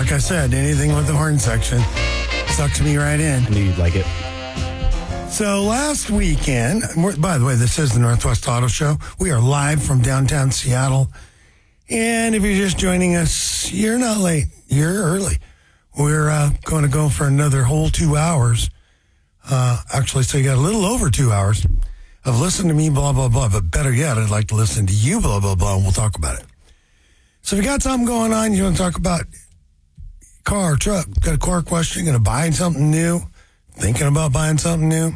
like I said, anything with the horn section sucks me right in. I knew you'd like it. So last weekend, by the way, this is the Northwest Auto Show. We are live from downtown Seattle. And if you're just joining us, you're not late. You're early. We're going to go for another whole 2 hours. Actually, so you got a little over 2 hours of listen to me, blah, blah, blah. But better yet, I'd like to listen to you, blah, blah, blah, and we'll talk about it. So if you got something going on, you want to talk about car, truck, got a car question, going to buy something new, thinking about buying something new,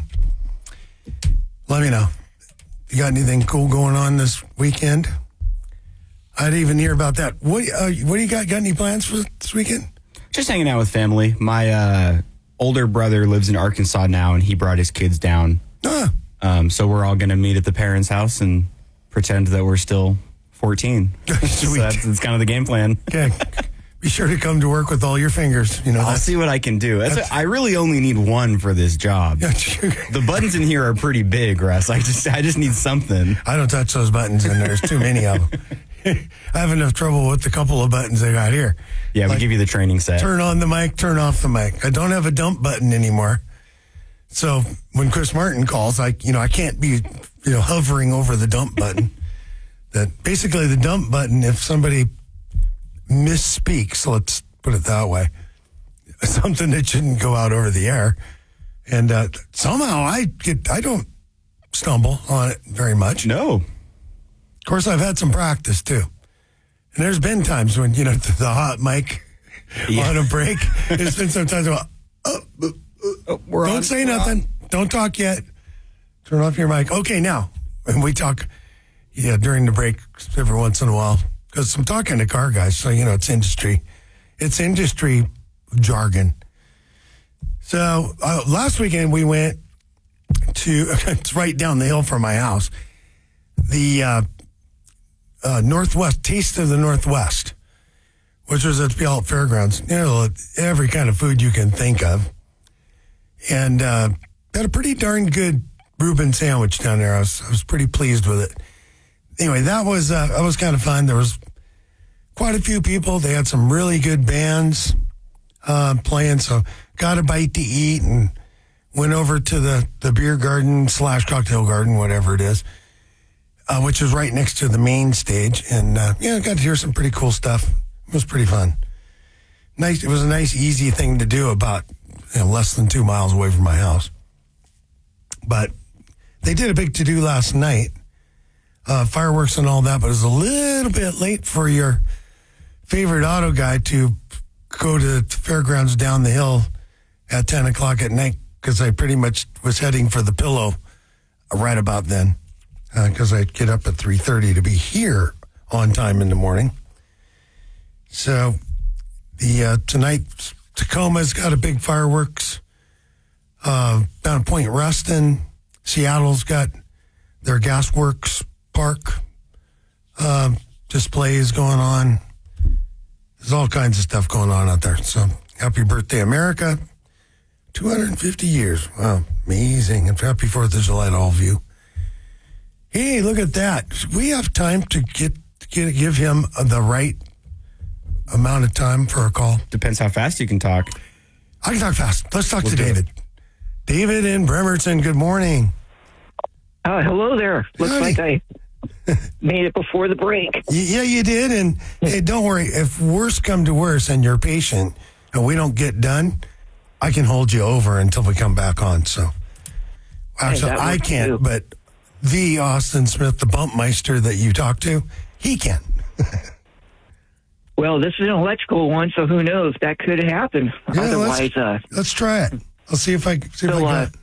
let me know. You got anything cool going on this weekend? I'd even hear about that. What do you got? Got any plans for this weekend? Just hanging out with family. My older brother lives in Arkansas now, and he brought his kids down. So we're all going to meet at the parents' house and pretend that we're still 14. So that's kind of the game plan. Okay. Be sure to come to work with all your fingers. I'll see what I can do. I really only need one for this job. The buttons in here are pretty big, Russ. I just need something. I don't touch those buttons, and there's too many of them. I have enough trouble with the couple of buttons they got here. Yeah, we give you the training set. Turn on the mic, turn off the mic. I don't have a dump button anymore. So when Chris Martin calls, I can't be, hovering over the dump button. That basically the dump button, if somebody misspeaks, let's put it that way, something that shouldn't go out over the air, and somehow I don't stumble on it very much. No. Of course, I've had some practice too, and there's been times when the hot mic on a break. There's been some times don't say nothing, don't talk yet, turn off your mic. Okay, now, and we talk. Yeah, during the break every once in a while, because I'm talking to car guys, so, it's industry jargon. So last weekend we went to, it's right down the hill from my house, the Northwest, Taste of the Northwest, which was at the Puyallup Fairgrounds. Every kind of food you can think of. And got a pretty darn good Reuben sandwich down there. I was pretty pleased with it. Anyway, that was kind of fun. There was quite a few people. They had some really good bands playing, so got a bite to eat and went over to the beer garden / cocktail garden, whatever it is, which is right next to the main stage. And, got to hear some pretty cool stuff. It was pretty fun. Nice. It was a nice, easy thing to do about less than 2 miles away from my house. But they did a big to-do last night. Fireworks and all that, but it was a little bit late for your favorite auto guy to go to the fairgrounds down the hill at 10 o'clock at night, because I pretty much was heading for the Pillow right about then, because I'd get up at 3:30 to be here on time in the morning. So tonight, Tacoma's got a big fireworks down at Point Ruston. Seattle's got their Gasworks Park displays going on. There's all kinds of stuff going on out there. So happy birthday, America. 250 years. Wow, amazing. And happy 4th of July to all of you. Hey, look at that. We have time to give him the right amount of time for a call. Depends how fast you can talk. I can talk fast. Let's talk to David. David in Bremerton, good morning. Hello there. Looks Howdy. like I made it before the break. Yeah, you did. And hey, don't worry. If worse come to worse and you're patient and we don't get done, I can hold you over until we come back on. So, actually, I can't, too. but the Austin Smith, the Bumpmeister that you talk to, he can. Well, this is an electrical one, so who knows? That could happen. Yeah, Otherwise, let's try it. I'll see if I got it.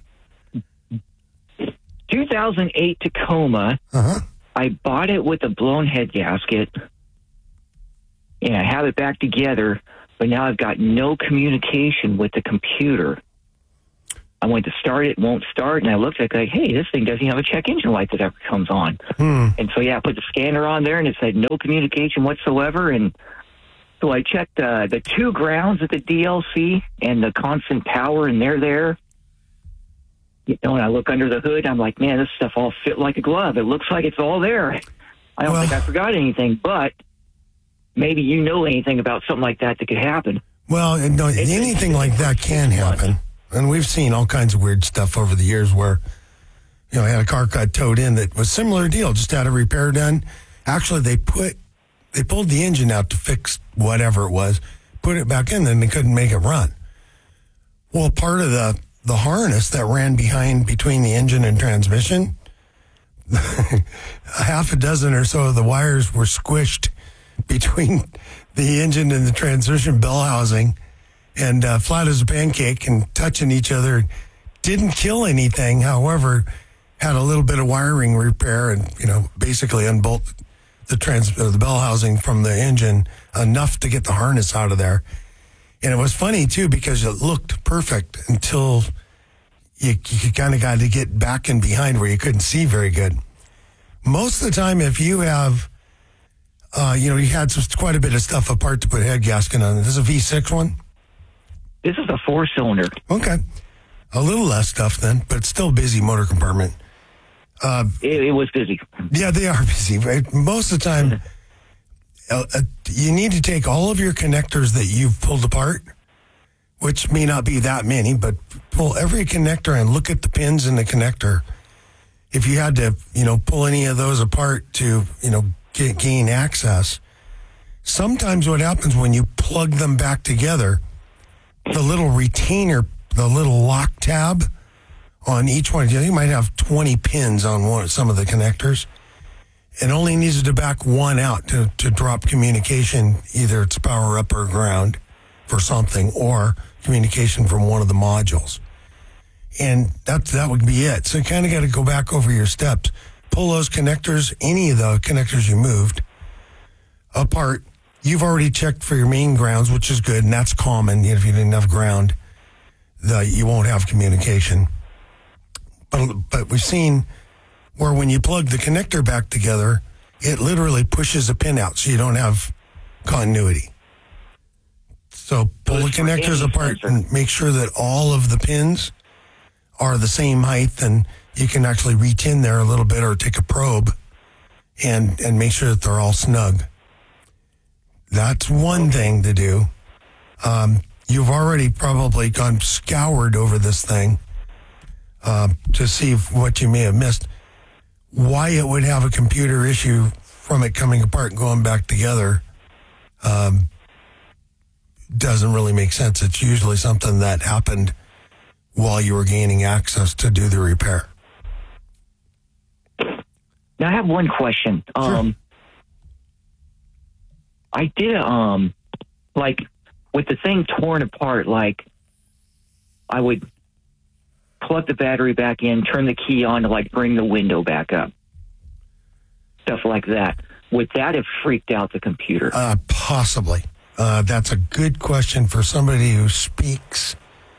2008 Tacoma. I bought it with a blown head gasket, and I have it back together, but now I've got no communication with the computer. I went to start it, won't start, and I looked at it like, hey, this thing doesn't have a check engine light that ever comes on. And so, I put the scanner on there, and it said no communication whatsoever, and so I checked the 2 grounds at the DLC and the constant power, and they're there. And I look under the hood, I'm like, man, this stuff all fit like a glove. It looks like it's all there. I don't think I forgot anything, but maybe you know anything about something like that could happen. Well, no, anything like that can happen. And we've seen all kinds of weird stuff over the years where, I had a car got towed in that was similar deal, just had a repair done. Actually, they pulled the engine out to fix whatever it was, put it back in, then they couldn't make it run. Well, part of the harness that ran between the engine and transmission, half a dozen or so of the wires were squished between the engine and the transmission bell housing, and flat as a pancake and touching each other. Didn't kill anything, however, had a little bit of wiring repair and, basically unbolt the bell housing from the engine enough to get the harness out of there. And it was funny, too, because it looked perfect until you kind of got to get back in behind where you couldn't see very good. Most of the time, if you have, you had quite a bit of stuff apart to put a head gasket on. This is a V6 one? This is a 4-cylinder. Okay. A little less stuff then, but still busy motor compartment. It was busy. Yeah, they are busy. Right? Most of the time, you need to take all of your connectors that you've pulled apart, which may not be that many, but pull every connector and look at the pins in the connector. If you had to, pull any of those apart to, gain access, sometimes what happens when you plug them back together, the little retainer, the little lock tab on each one, you might have 20 pins on some of the connectors. It only needs to back one out to drop communication, either it's power up or ground for something, or communication from one of the modules. And that would be it. So you kind of got to go back over your steps. Pull those connectors, any of the connectors you moved, apart. You've already checked for your main grounds, which is good, and that's common. If you didn't have ground, you won't have communication. But we've seen where when you plug the connector back together, it literally pushes a pin out, so you don't have continuity. So pull the connectors apart and make sure that all of the pins are the same height, and you can actually reach in there a little bit or take a probe and make sure that they're all snug. That's one thing to do. You've already probably gone scoured over this thing to see what you may have missed. Why it would have a computer issue from it coming apart and going back together doesn't really make sense. It's usually something that happened while you were gaining access to do the repair. Now, I have one question. Sure. I did, with the thing torn apart, I would plug the battery back in, turn the key on to, bring the window back up. Stuff like that. Would that have freaked out the computer? Possibly. That's a good question for somebody who speaks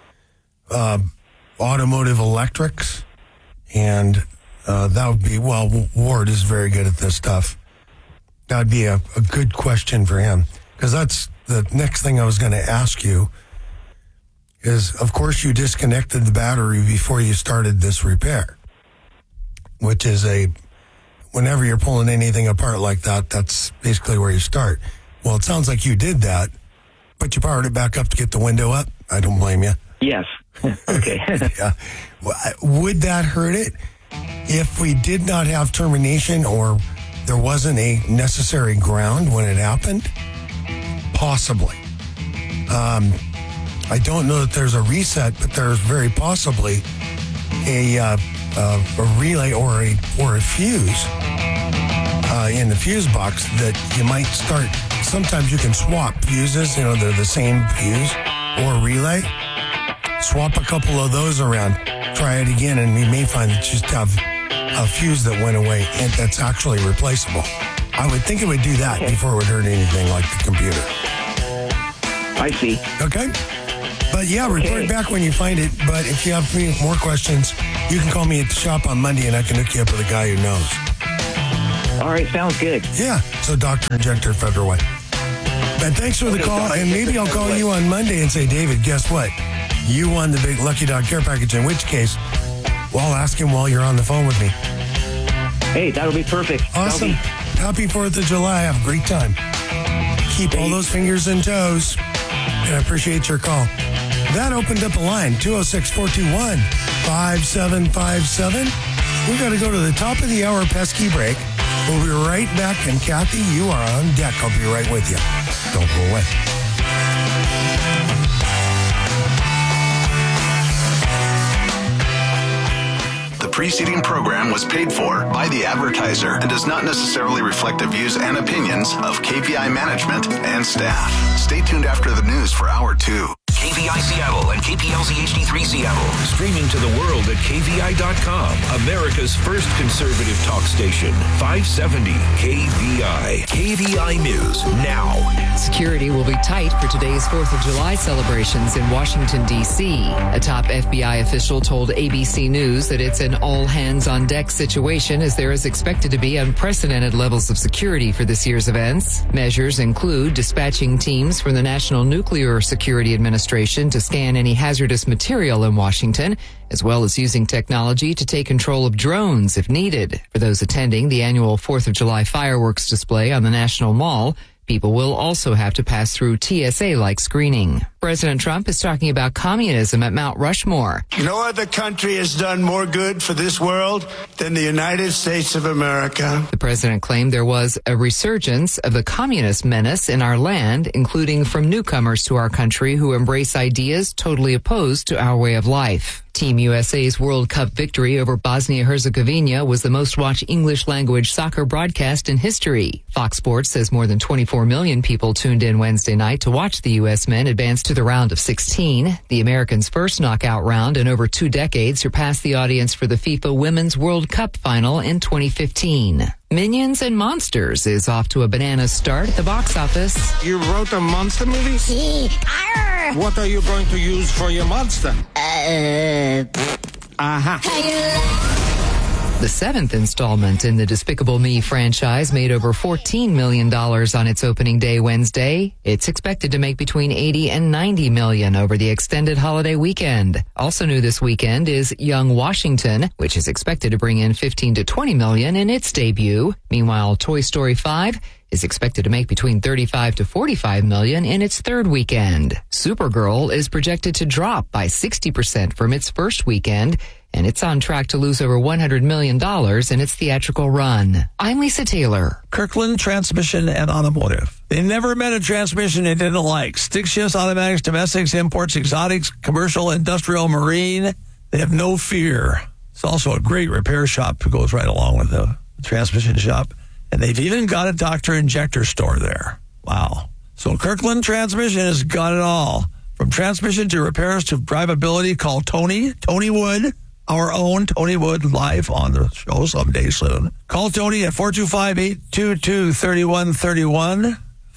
automotive electrics. And that would be, Ward is very good at this stuff. That would be a good question for him. Because that's the next thing I was going to ask you is, of course, you disconnected the battery before you started this repair, which is whenever you're pulling anything apart like that, that's basically where you start. Well, it sounds like you did that, but you powered it back up to get the window up. I don't blame you. Yes. Okay. Yeah. Would that hurt it? If we did not have termination or there wasn't a necessary ground when it happened? Possibly. I don't know that there's a reset, but there's very possibly a relay or a fuse in the fuse box that you might start. Sometimes you can swap fuses, they're the same fuse or relay. Swap a couple of those around, try it again, and we may find that you just have a fuse that went away and that's actually replaceable. I would think it would do that before it would hurt anything like the computer. I see. Okay? But yeah, report back when you find it. But if you have more questions, you can call me at the shop on Monday and I can hook you up with a guy who knows. All right, sounds good. Yeah, so Dr. Injector Federal Way. And thanks for the call. And maybe I'll call you on Monday and say, David, guess what? You won the big Lucky Dog care package, in which case, I'll ask him while you're on the phone with me. Hey, that'll be perfect. Awesome. Happy 4th of July. Have a great time. keep all those fingers and toes. And I appreciate your call. That opened up a line, 206-421-5757. We got to go to the top of the hour pesky break. We'll be right back. And Kathy, you are on deck. I'll be right with you. Don't go away. The preceding program was paid for by the advertiser and does not necessarily reflect the views and opinions of KVI management and staff. Stay tuned after the news for Hour 2. KVI Seattle and KPLZ HD3 Seattle. Streaming to the world at KVI.com. America's first conservative talk station. 570 KVI. KVI News now. Security will be tight for today's 4th of July celebrations in Washington, D.C. A top FBI official told ABC News that it's an all-hands-on-deck situation as there is expected to be unprecedented levels of security for this year's events. Measures include dispatching teams from the National Nuclear Security Administration to scan any hazardous material in Washington, as well as using technology to take control of drones if needed. For those attending the annual 4th of July fireworks display on the National Mall, people will also have to pass through TSA-like screening. President Trump is talking about communism at Mount Rushmore. No other country has done more good for this world than the United States of America. The president claimed there was a resurgence of the communist menace in our land, including from newcomers to our country who embrace ideas totally opposed to our way of life. Team USA's World Cup victory over Bosnia-Herzegovina was the most-watched English-language soccer broadcast in history. Fox Sports says more than 24 million people tuned in Wednesday night to watch the U.S. men advance to the round of 16. The Americans' first knockout round in over 2 decades surpassed the audience for the FIFA Women's World Cup final in 2015. Minions and Monsters is off to a bananas start at the box office. You wrote a monster movie? See, arr! What are you going to use for your monster? The 7th installment in the Despicable Me franchise made over $14 million on its opening day Wednesday. It's expected to make between $80 and $90 million over the extended holiday weekend. Also new this weekend is Young Washington, which is expected to bring in $15 to $20 million in its debut. Meanwhile, Toy Story 5 is expected to make between $35 to $45 million in its third weekend. Supergirl is projected to drop by 60% from its first weekend, and it's on track to lose over $100 million in its theatrical run. I'm Lisa Taylor. Kirkland Transmission and Automotive. They never met a transmission they didn't like. Stick shifts, automatics, domestics, imports, exotics, commercial, industrial, marine. They have no fear. It's also a great repair shop that goes right along with the transmission shop. And they've even got a Dr. Injector store there. Wow. So Kirkland Transmission has got it all. From transmission to repairs to drivability, call Tony Wood, our own Tony Wood, live on the show someday soon. Call Tony at 425-822-3131,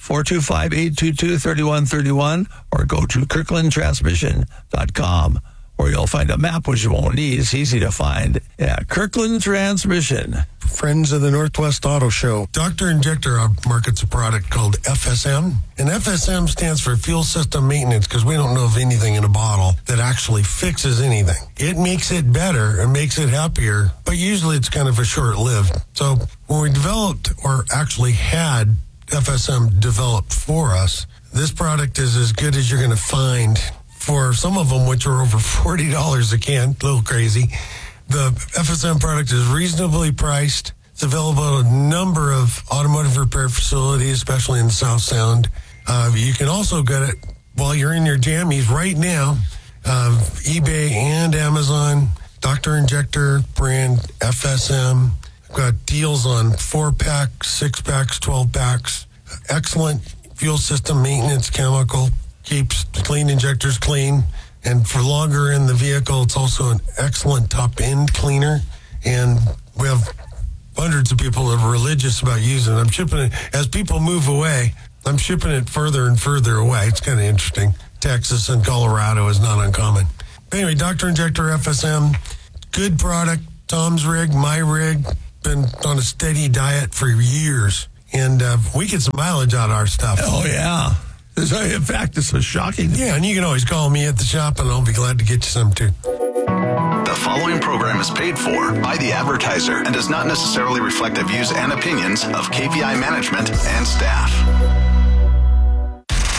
425-822-3131, or go to kirklandtransmission.com, where you'll find a map, which you won't need. It's easy to find. Yeah, Kirkland Transmission. Friends of the Northwest Auto Show. Dr. Injector markets a product called FSM. And FSM stands for Fuel System Maintenance, because we don't know of anything in a bottle that actually fixes anything. It makes it better and makes it happier, but usually it's kind of a short-lived. So when we developed, or actually had FSM developed for us, this product is as good as you're going to find. For some of them, which are over $40 a can, a little crazy. The FSM product is reasonably priced. It's available at a number of automotive repair facilities, especially in the South Sound. You can also get it while you're in your jammies right now. eBay and Amazon, Dr. Injector brand FSM. I've got deals on 4-packs, 6-packs, 12-packs. Excellent fuel system maintenance chemical. Keeps clean injectors clean. And for longer in the vehicle, it's also an excellent top-end cleaner. And we have hundreds of people that are religious about using it. I'm shipping it, as people move away, I'm shipping it further and further away. It's kind of interesting. Texas and Colorado is not uncommon. Anyway, Dr. Injector FSM, good product. Tom's rig, my rig, been on a steady diet for years. And we get some mileage out of our stuff. Oh, yeah. In fact, this was shocking. Yeah, and you can always call me at the shop, and I'll be glad to get you some, too. The following program is paid for by the advertiser and does not necessarily reflect the views and opinions of KVI management and staff.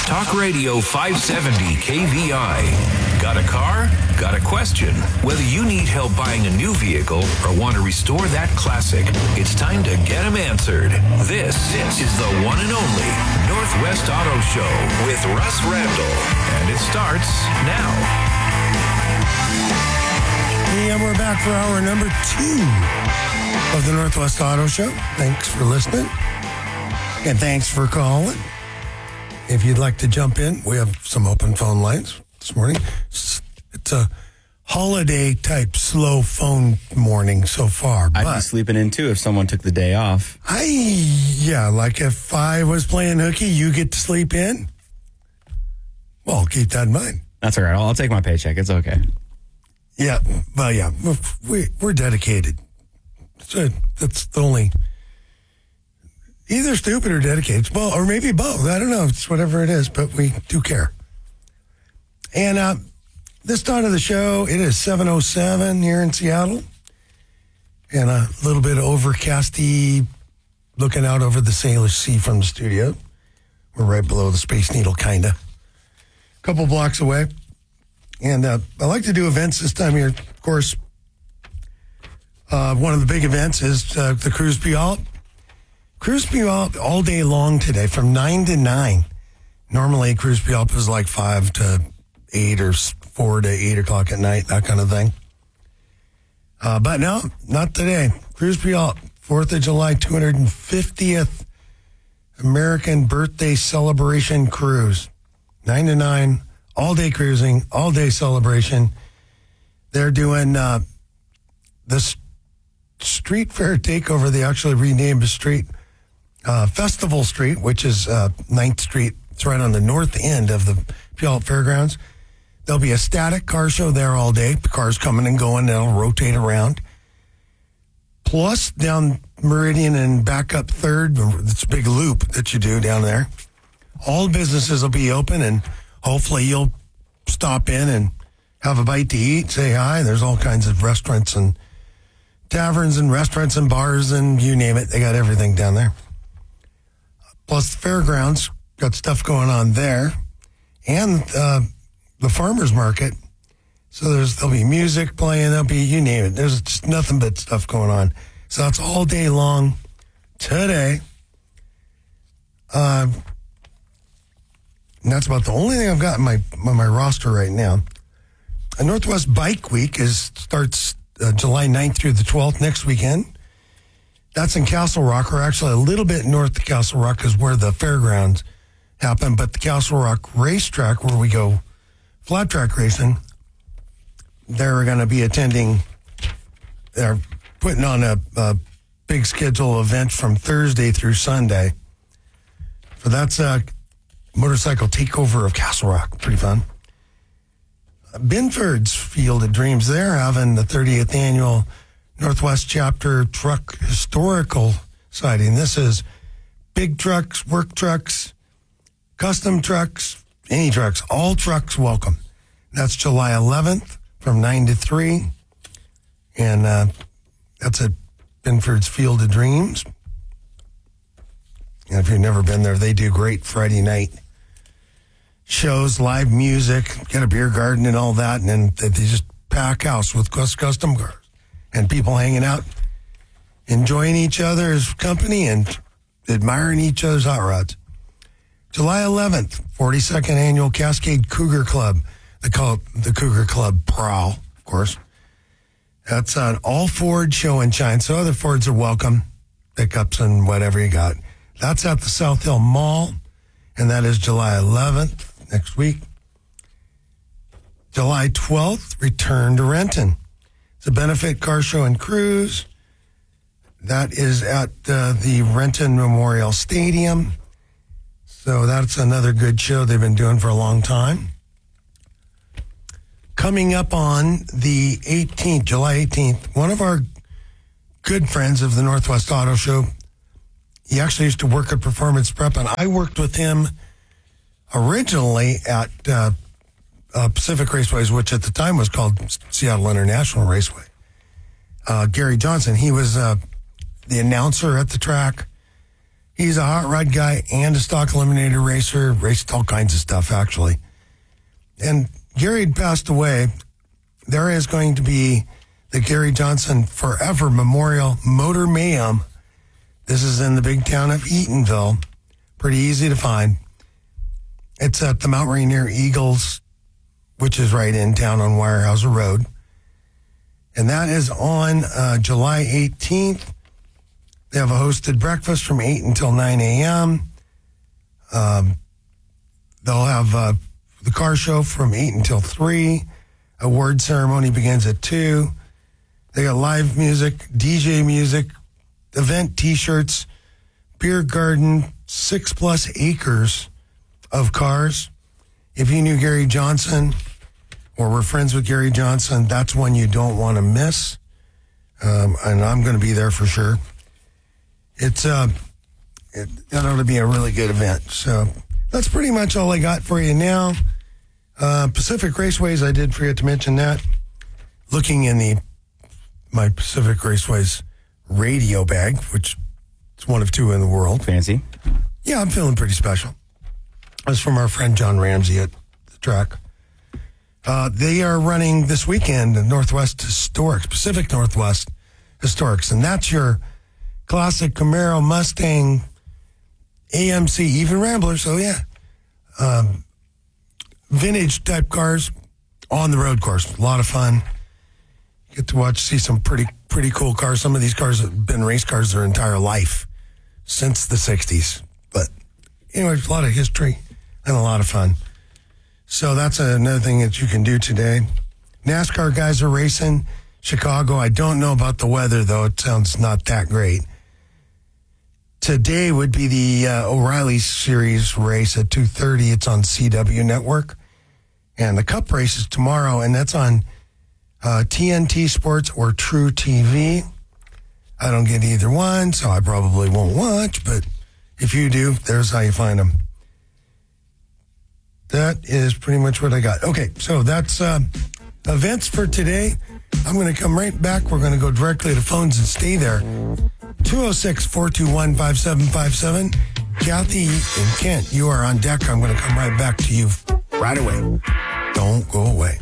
Talk Radio 570 KVI. Got a car? Got a question? Whether you need help buying a new vehicle or want to restore that classic, it's time to get them answered. This is the one and only Northwest Auto Show with Russ Randall. And it starts now. And we're back for hour number 2 of the Northwest Auto Show. Thanks for listening. And thanks for calling. If you'd like to jump in, we have some open phone lines this morning. It's a holiday-type slow phone morning so far. I'd be sleeping in, too, if someone took the day off. Like if I was playing hooky, you get to sleep in? Well, keep that in mind. That's all right. I'll take my paycheck. It's okay. Yeah, well, yeah, we're dedicated. So that's the only... Either stupid or dedicated. Well, or maybe both. I don't know. It's whatever it is, but we do care. And this time of the show, it is 7:07 here in Seattle. And a little bit overcasty, looking out over the Salish Sea from the studio. We're right below the Space Needle, kind of. A couple blocks away. And I like to do events this time of year. Of course, one of the big events is the Cruise Puyallup. Cruise Puyallup all day long today from 9 to 9. Normally, Cruise Puyallup is like 5 to 8 or 4 to 8 o'clock at night, that kind of thing. But no, not today. Cruise Puyallup, 4th of July, 250th American Birthday Celebration Cruise. 9 to 9, all day cruising, all day celebration. They're doing this street fair takeover. They actually renamed the street Festival Street, which is 9th Street. It's right on the north end of the Puyallup Fairgrounds. There'll be a static car show there all day. The cars coming and going. They'll rotate around. Plus, down Meridian and back up 3rd, it's a big loop that you do down there. All businesses will be open, and hopefully you'll stop in and have a bite to eat, say hi. There's all kinds of restaurants and taverns and restaurants and bars and you name it. They got everything down there. Plus the fairgrounds got stuff going on there, and the farmers market. So there'll be music playing. There'll be, you name it. There's just nothing but stuff going on. So that's all day long today. And that's about the only thing I've got on my roster right now. Northwest Bike Week starts July 9th through the 12th next weekend. That's in Castle Rock, or actually a little bit north of Castle Rock is where the fairgrounds happen. But the Castle Rock racetrack, where we go flat track racing, they're going to be they're putting on a big schedule event from Thursday through Sunday. So that's a motorcycle takeover of Castle Rock. Pretty fun. Binford's Field of Dreams, they're having the 30th annual Northwest Chapter Truck Historical Sighting. This is big trucks, work trucks, custom trucks, any trucks, all trucks welcome. That's July 11th from 9 to 3. And that's at Binford's Field of Dreams. And if you've never been there, they do great Friday night shows, live music, get a beer garden and all that, and then they just pack house with custom cars and people hanging out, enjoying each other's company and admiring each other's hot rods. July 11th, 42nd Annual Cascade Cougar Club. They call it the Cougar Club Prowl, of course. That's an all-Ford show and shine, so other Fords are welcome, pickups and whatever you got. That's at the South Hill Mall, and that is July 11th, next week. July 12th, Return to Renton. It's a benefit car show and cruise. That is at the Renton Memorial Stadium. So that's another good show they've been doing for a long time. Coming up on the 18th, July 18th, one of our good friends of the Northwest Auto Show, he actually used to work at Performance Prep, and I worked with him originally at Pacific Raceways, which at the time was called Seattle International Raceway. Gary Johnson, he was the announcer at the track, He's a hot rod guy and a stock eliminator racer, raced all kinds of stuff, actually. And Gary had passed away. There is going to be the Gary Johnson Forever Memorial Motor Mayhem. This is in the big town of Eatonville. Pretty easy to find. It's at the Mount Rainier Eagles, which is right in town on Weyerhaeuser Road. And that is on July 18th. They have a hosted breakfast from 8 until 9 a.m. They'll have the car show from 8 until 3. Award ceremony begins at 2. They got live music, DJ music, event T-shirts, beer garden, 6+ acres of cars. If you knew Gary Johnson or were friends with Gary Johnson, that's one you don't want to miss. And I'm going to be there for sure. It ought to be a really good event. So that's pretty much all I got for you now. Pacific Raceways, I did forget to mention that. Looking in my Pacific Raceways radio bag, which is one of 2 in the world. Fancy. Yeah, I'm feeling pretty special. That's from our friend John Ramsey at the track. They are running this weekend the Northwest Historics, Pacific Northwest Historics, and that's your classic Camaro, Mustang, AMC, even Rambler. So yeah, vintage type cars on the road course. A lot of fun. You get to see some pretty cool cars. Some of these cars have been race cars their entire life since the 60s. But anyway, a lot of history and a lot of fun. So that's another thing that you can do today. NASCAR guys are racing. Chicago, I don't know about the weather, though. It sounds not that great. Today would be the O'Reilly Series race at 2:30. It's on CW Network. And the Cup race is tomorrow, and that's on TNT Sports or True TV. I don't get either one, so I probably won't watch, but if you do, there's how you find them. That is pretty much what I got. Okay, so that's events for today. I'm going to come right back. We're going to go directly to phones and stay there. 206-421-5757. Kathy and Kent, you are on deck. I'm going to come right back to you right away. Don't go away.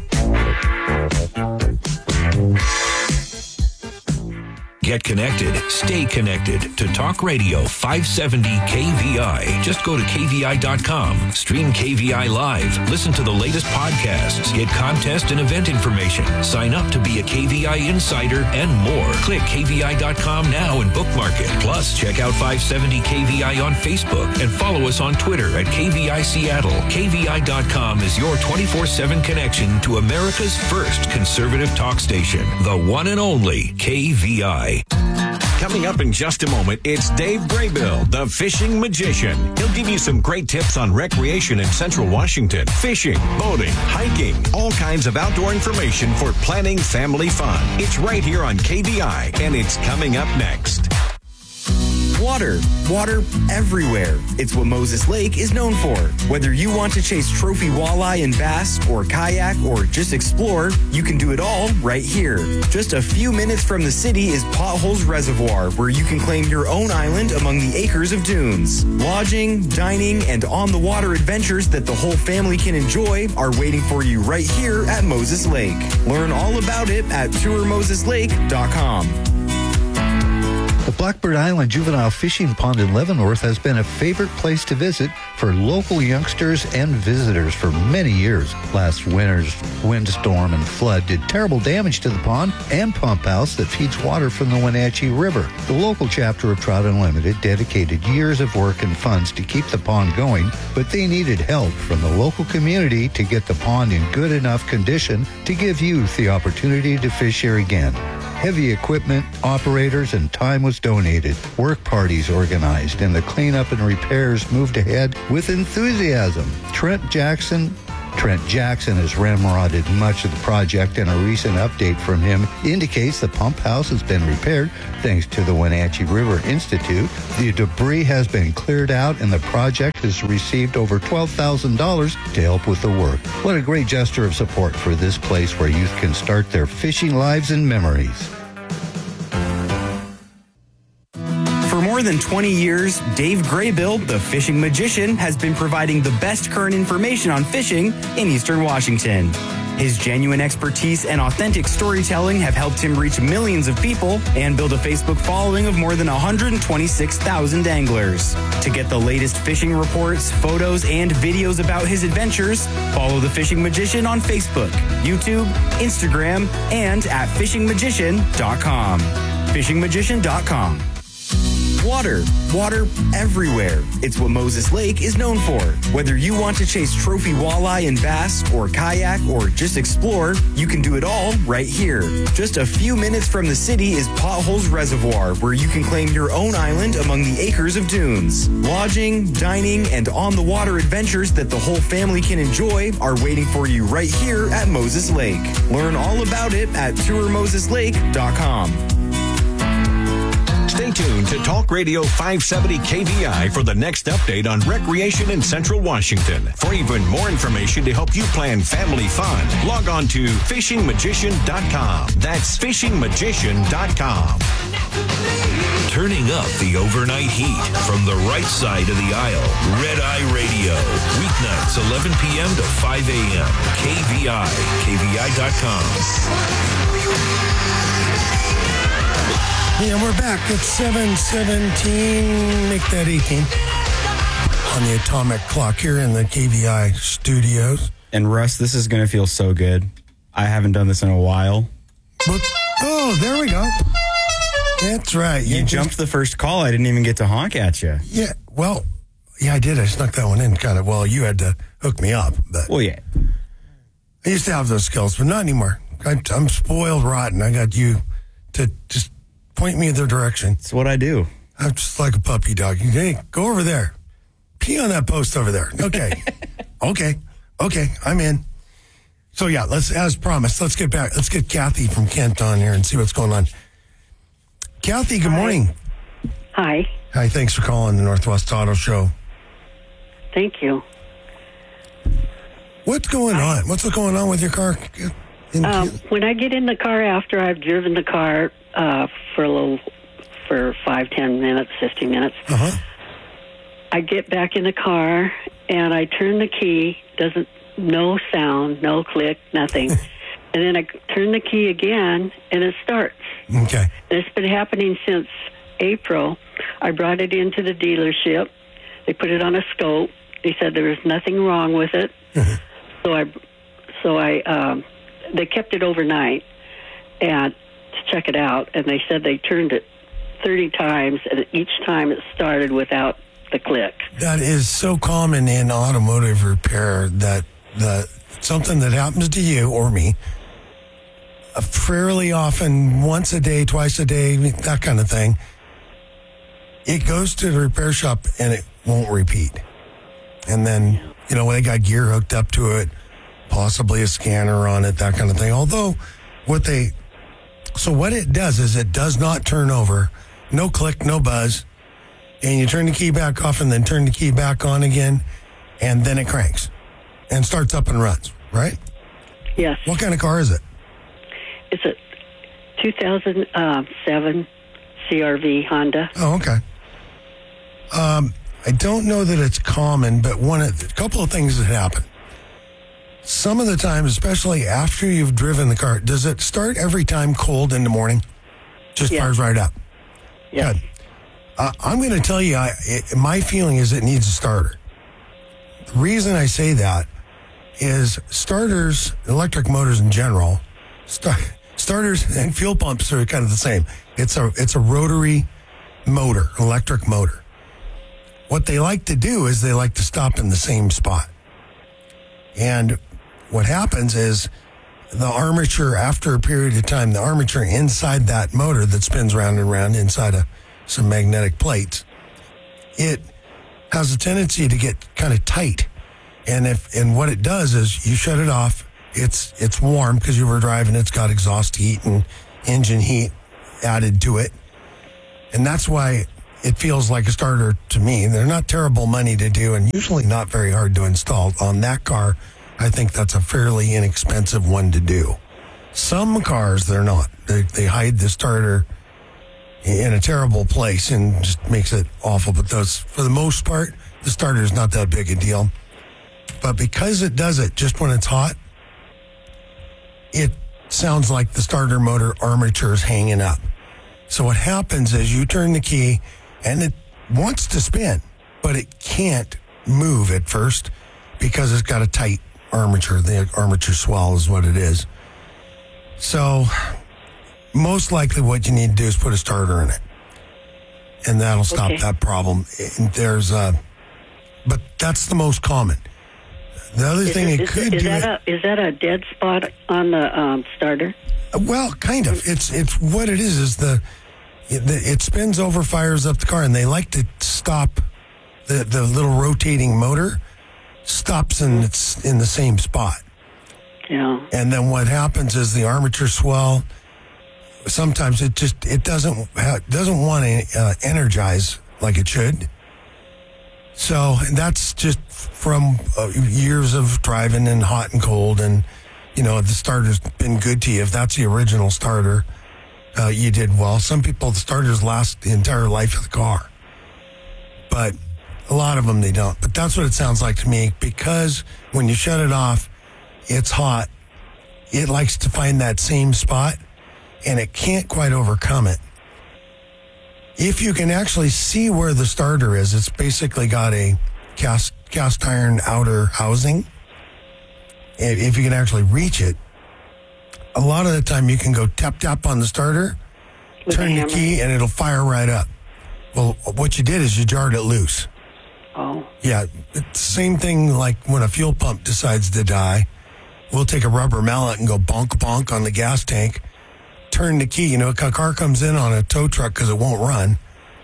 Get connected. Stay connected to Talk Radio 570 KVI. Just go to KVI.com. Stream KVI live. Listen to the latest podcasts. Get contest and event information. Sign up to be a KVI insider and more. Click KVI.com now and bookmark it. Plus, check out 570 KVI on Facebook and follow us on Twitter at KVI Seattle. KVI.com is your 24/7 connection to America's first conservative talk station. The one and only KVI. Coming up in just a moment, it's Dave Braybill, the fishing magician. He'll give you some great tips on recreation in Central Washington. Fishing, boating, hiking, all kinds of outdoor information for planning family fun. It's right here on KVI, and it's coming up next. Water everywhere. It's what Moses Lake is known for. Whether you want to chase trophy walleye and bass, or kayak, or just explore, you can do it all right here. Just a few minutes from the city is Potholes Reservoir, where you can claim your own island among the acres of dunes. Lodging, dining, and on-the-water adventures that the whole family can enjoy are waiting for you right here at Moses Lake. Learn all about it at tourmoseslake.com. The Blackbird Island Juvenile Fishing Pond in Leavenworth has been a favorite place to visit for local youngsters and visitors for many years. Last winter's windstorm and flood did terrible damage to the pond and pump house that feeds water from the Wenatchee River. The local chapter of Trout Unlimited dedicated years of work and funds to keep the pond going, but they needed help from the local community to get the pond in good enough condition to give youth the opportunity to fish here again. Heavy equipment, operators, and time was donated. Work parties organized, and the cleanup and repairs moved ahead with enthusiasm. Trent Jackson has ramrodded much of the project, and a recent update from him indicates the pump house has been repaired thanks to the Wenatchee River Institute. The debris has been cleared out, and the project has received over $12,000 to help with the work. What a great gesture of support for this place where youth can start their fishing lives and memories. For more than 20 years, Dave Graybill, the fishing magician, has been providing the best current information on fishing in Eastern Washington. His genuine expertise and authentic storytelling have helped him reach millions of people and build a Facebook following of more than 126,000 anglers. To get the latest fishing reports, photos, and videos about his adventures, follow the Fishing Magician on Facebook, YouTube, Instagram, and at fishingmagician.com. fishingmagician.com. Water everywhere. It's what Moses Lake is known for. Whether you want to chase trophy walleye and bass, or kayak, or just explore, you can do it all right here. Just a few minutes from the city is Potholes Reservoir, where you can claim your own island among the acres of dunes. Lodging, dining, and on-the-water adventures that the whole family can enjoy are waiting for you right here at Moses Lake. Learn all about it at tourmoseslake.com. Stay tuned to Talk Radio 570 KVI for the next update on recreation in Central Washington. For even more information to help you plan family fun, log on to fishingmagician.com. That's fishingmagician.com. Turning up the overnight heat from the right side of the aisle. Red Eye Radio. Weeknights 11 p.m. to 5 a.m. KVI. KVI.com. Yeah, we're back at 7:17. Make that 18 on the atomic clock here in the KVI studios. And Russ, this is going to feel so good. I haven't done this in a while. But, oh, there we go. That's right. You jumped the first call. I didn't even get to honk at you. Yeah, well, yeah, I did. I snuck that one in kind of. Well, you had to hook me up. But well, yeah. I used to have those skills, but not anymore. I'm spoiled rotten. I got you to just point me in the direction. That's what I do. I'm just like a puppy dog. Hey, go over there. Pee on that post over there. Okay. Okay, I'm in. So, yeah, as promised, let's get back. Let's get Kathy from Kent on here and see what's going on. Kathy, good morning. Hi. Hi, thanks for calling the Northwest Auto Show. Thank you. What's going on? What's going on with your car? When I get in the car after I've driven the car for 5-10 minutes, 15 minutes, I get back in the car and I turn the key. No sound, no click, nothing. And then I turn the key again and it starts. Okay. And it's been happening since April. I brought it into the dealership. They put it on a scope. They said there was nothing wrong with it. So they kept it overnight and to check it out, and they said they turned it 30 times, and each time it started without the click. That is so common in automotive repair that something that happens to you or me fairly often, once a day, twice a day, that kind of thing, it goes to the repair shop and it won't repeat. And then, they got gear hooked up to it, possibly a scanner on it, that kind of thing. Although what it does is it does not turn over, no click, no buzz, and you turn the key back off and then turn the key back on again, and then it cranks and starts up and runs, right? Yes. What kind of car is it? It's a 2007 CRV Honda. Oh, okay. I don't know that it's common, but a couple of things that happen. Some of the time, especially after you've driven the car, does it start every time cold in the morning? Just fires right up? Yeah. Good. I'm going to tell you, my feeling is it needs a starter. The reason I say that is starters, electric motors in general, starters and fuel pumps are kind of the same. It's a rotary motor, electric motor. What they like to do is they like to stop in the same spot. And what happens is the armature, after a period of time, the armature inside that motor that spins round and round inside of some magnetic plates, it has a tendency to get kind of tight. And what it does is you shut it off. It's warm because you were driving. It's got exhaust heat and engine heat added to it. And that's why it feels like a starter to me. They're not terrible money to do and usually not very hard to install. On that car, I think that's a fairly inexpensive one to do. Some cars, they're not. They hide the starter, in a terrible place and just makes it awful. But those, for the most part, the starter is not that big a deal. But because it does it just when it's hot, it sounds like the starter motor armature is hanging up. So what happens is you turn the key and it wants to spin, but it can't move at first because it's got a tight armature. The armature swell is what it is. So most likely what you need to do is put a starter in it, and that'll stop that problem. And but that's the most common. The other thing it could do... Is that a dead spot on the starter? Well, kind of. It's what it is it spins over, fires up the car, and they like to stop the little rotating motor stops in the same spot. Yeah. And then what happens is the armature swell. Sometimes it doesn't want to energize like it should. So that's just from years of driving and hot and cold, and the starter's been good to you. If that's the original starter, you did well. Some people, the starters last the entire life of the car, but a lot of them they don't. But that's what it sounds like to me, because when you shut it off, it's hot. It likes to find that same spot, and it can't quite overcome it. If you can actually see where the starter is, it's basically got a cast iron outer housing. If you can actually reach it, a lot of the time you can go tap on the starter, turn the key, and it'll fire right up. Well, what you did is you jarred it loose. Oh. Yeah, it's the same thing like when a fuel pump decides to die. We'll take a rubber mallet and go bonk on the gas tank, turn the key. A car comes in on a tow truck because it won't run.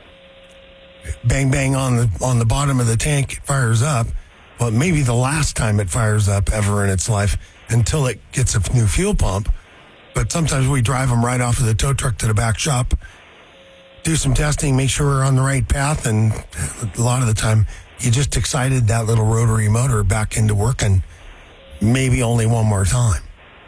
Bang on the bottom of the tank, it fires up. Well, it may be the last time it fires up ever in its life until it gets a new fuel pump. But sometimes we drive them right off of the tow truck to the back shop, do some testing, make sure we're on the right path, and a lot of the time you just excited that little rotary motor back into working maybe only one more time.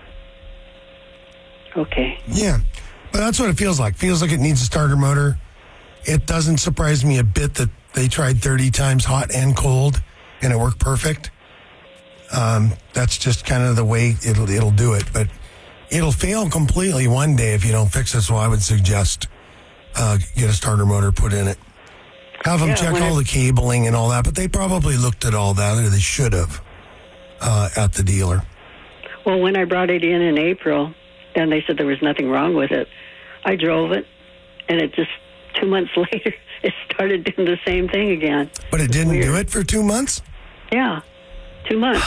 Okay. Yeah, but that's what it feels like. Feels like it needs a starter motor. It doesn't surprise me a bit that they tried 30 times hot and cold and it worked perfect. That's just kind of the way it'll do it. But it'll fail completely one day if you don't fix it. So I would suggest get a starter motor put in it. Have them check all the cabling and all that. But they probably looked at all that, or they should have at the dealer. Well, when I brought it in April, and they said there was nothing wrong with it, I drove it, and it just 2 months later, it started doing the same thing again. But it didn't do it for 2 months? Yeah, 2 months.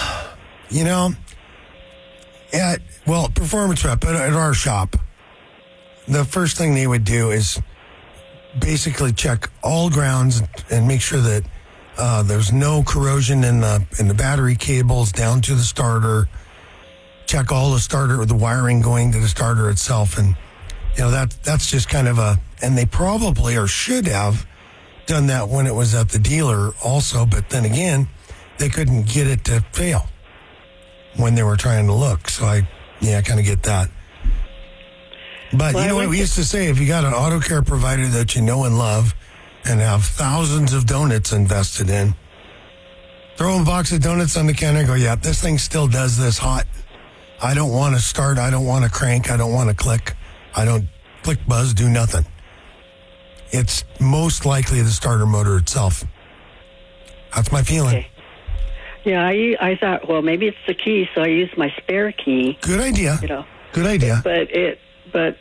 Performance Rep at our shop, the first thing they would do is basically check all grounds and make sure that there's no corrosion in the battery cables down to the starter. Check all the wiring going to the starter itself, and that's just kind of and they probably or should have done that when it was at the dealer also, but then again, they couldn't get it to fail when they were trying to look. So I kind of get that. But you know what we used to say, if you got an auto care provider that you know and love and have thousands of donuts invested in, throw them a box of donuts on the counter and go, yeah, this thing still does this hot. I don't want to start. I don't want to crank. I don't want to click. I don't click, buzz, do nothing. It's most likely the starter motor itself. That's my feeling. Okay. Yeah, I thought, well, maybe it's the key, so I used my spare key. Good idea. Good idea. But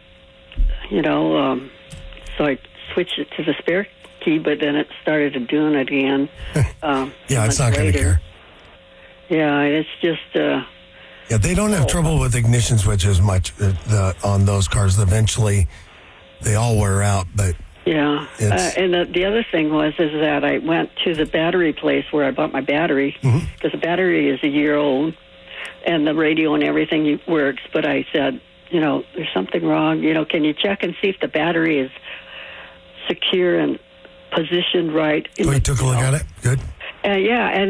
so I switched it to the spare key, but then it started doing it again. It's not going to care. Yeah, it's just... they don't have trouble with ignition switches much on those cars. Eventually, they all wear out, but... Yeah, and the other thing is that I went to the battery place where I bought my battery, because the battery is a year old, and the radio and everything works, but I said, there's something wrong. Can you check and see if the battery is secure and positioned right? You took a look at it? Good. And